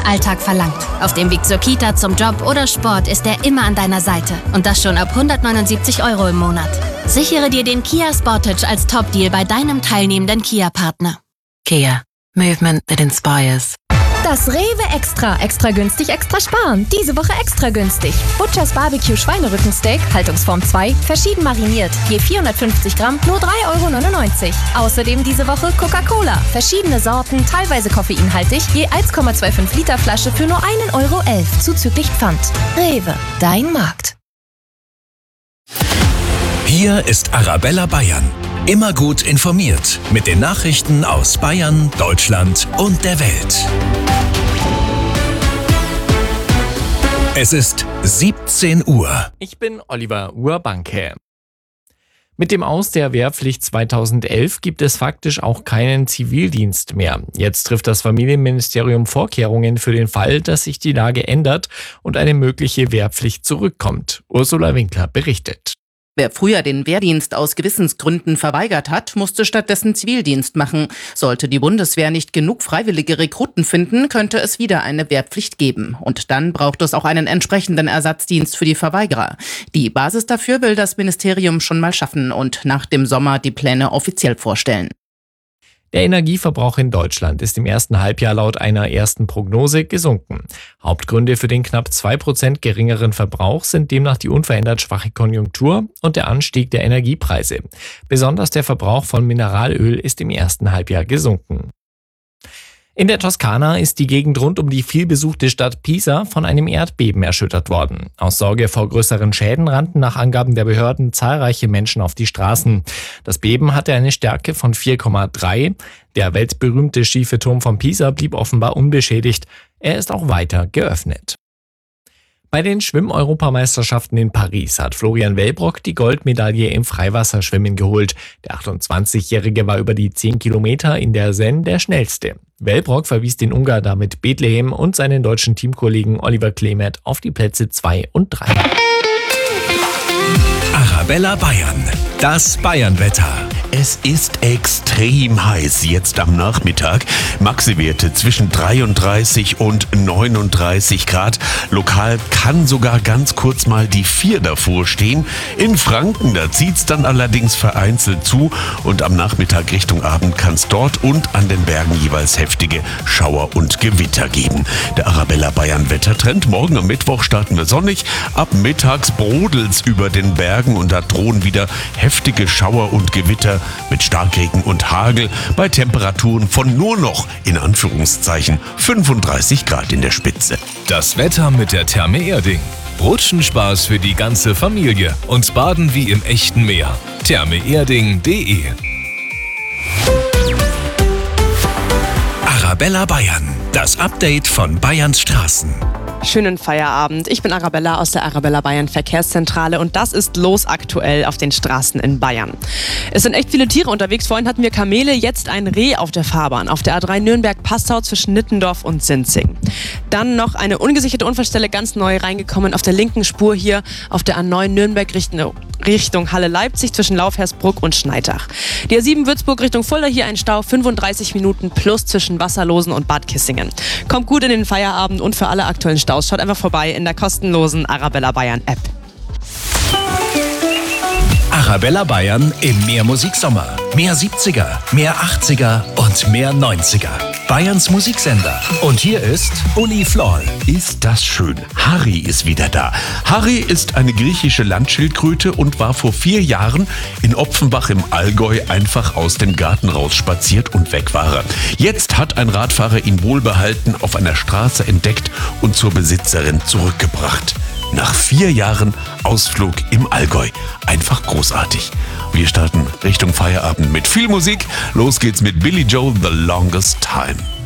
Alltag verlangt. Auf dem Weg zur Kita, zum Job oder Sport ist er immer an deiner Seite. Und das schon ab 179 € im Monat. Sichere dir den Kia Sportage als Top-Deal bei deinem teilnehmenden Kia-Partner. Kia. Movement that inspires. Das Rewe Extra. Extra günstig, extra sparen. Diese Woche extra günstig. Butchers Barbecue Schweinerückensteak, Haltungsform 2, verschieden mariniert. Je 450 Gramm, nur 3,99 €. Außerdem diese Woche Coca-Cola. Verschiedene Sorten, teilweise koffeinhaltig, je 1,25 Liter Flasche für nur 1,11 € zuzüglich Pfand. Rewe, dein Markt. Hier ist Arabella Bayern. Immer gut informiert mit den Nachrichten aus Bayern, Deutschland und der Welt. Es ist 17 Uhr. Ich bin Oliver Urbanke. Mit dem Aus der Wehrpflicht 2011 gibt es faktisch auch keinen Zivildienst mehr. Jetzt trifft das Familienministerium Vorkehrungen für den Fall, dass sich die Lage ändert und eine mögliche Wehrpflicht zurückkommt. Ursula Winkler berichtet. Wer früher den Wehrdienst aus Gewissensgründen verweigert hat, musste stattdessen Zivildienst machen. Sollte die Bundeswehr nicht genug freiwillige Rekruten finden, könnte es wieder eine Wehrpflicht geben. Und dann braucht es auch einen entsprechenden Ersatzdienst für die Verweigerer. Die Basis dafür will das Ministerium schon mal schaffen und nach dem Sommer die Pläne offiziell vorstellen. Der Energieverbrauch in Deutschland ist im ersten Halbjahr laut einer ersten Prognose gesunken. Hauptgründe für den knapp 2% geringeren Verbrauch sind demnach die unverändert schwache Konjunktur und der Anstieg der Energiepreise. Besonders der Verbrauch von Mineralöl ist im ersten Halbjahr gesunken. In der Toskana ist die Gegend rund um die vielbesuchte Stadt Pisa von einem Erdbeben erschüttert worden. Aus Sorge vor größeren Schäden rannten nach Angaben der Behörden zahlreiche Menschen auf die Straßen. Das Beben hatte eine Stärke von 4,3. Der weltberühmte schiefe Turm von Pisa blieb offenbar unbeschädigt. Er ist auch weiter geöffnet. Bei den Schwimm-Europameisterschaften in Paris hat Florian Wellbrock die Goldmedaille im Freiwasserschwimmen geholt. Der 28-Jährige war über die 10 Kilometer in der Seine der schnellste. Wellbrock verwies den Ungar damit Bethlehem und seinen deutschen Teamkollegen Oliver Klemet auf die Plätze 2 und 3. Arabella Bayern, das Bayernwetter. Es ist extrem heiß jetzt am Nachmittag. Maxi-Werte zwischen 33 und 39 Grad. Lokal kann sogar ganz kurz mal die 4 davor stehen. In Franken, da zieht's dann allerdings vereinzelt zu. Und am Nachmittag Richtung Abend kann es dort und an den Bergen jeweils heftige Schauer und Gewitter geben. Der Arabella Bayern Wettertrend. Morgen am Mittwoch starten wir sonnig. Ab mittags brodelt's über den Bergen und da drohen wieder heftige Schauer und Gewitter mit Starkregen und Hagel bei Temperaturen von nur noch, in Anführungszeichen, 35 Grad in der Spitze. Das Wetter mit der Therme Erding. Rutschenspaß für die ganze Familie und Baden wie im echten Meer. thermeerding.de. Arabella Bayern, das Update von Bayerns Straßen. Schönen Feierabend. Ich bin Arabella aus der Arabella Bayern Verkehrszentrale und das ist los aktuell auf den Straßen in Bayern. Es sind echt viele Tiere unterwegs. Vorhin hatten wir Kamele, jetzt ein Reh auf der Fahrbahn. Auf der A3 Nürnberg-Passau zwischen Nittendorf und Sinzing. Dann noch eine ungesicherte Unfallstelle ganz neu reingekommen auf der linken Spur hier auf der A9 Nürnberg Richtung Halle-Leipzig zwischen Laufhersbruck und Schneidach. Die A7 Würzburg Richtung Fulda, hier ein Stau, 35 Minuten plus zwischen Wasserlosen und Bad Kissingen. Kommt gut in den Feierabend und für alle aktuellen Staus schaut einfach vorbei in der kostenlosen Arabella Bayern App. Arabella Bayern im Mehr Musiksommer. Mehr 70er, mehr 80er und mehr 90er. Bayerns Musiksender. Und hier ist Uli Florl. Ist das schön. Harry ist wieder da. Harry ist eine griechische Landschildkröte und war vor 4 Jahren in Opfenbach im Allgäu einfach aus dem Garten raus spaziert und weg war er. Jetzt hat ein Radfahrer ihn wohlbehalten auf einer Straße entdeckt und zur Besitzerin zurückgebracht. Nach 4 Jahren Ausflug im Allgäu. Einfach großartig. Wir starten Richtung Feierabend mit viel Musik. Los geht's mit Billy Joel, The Longest Time.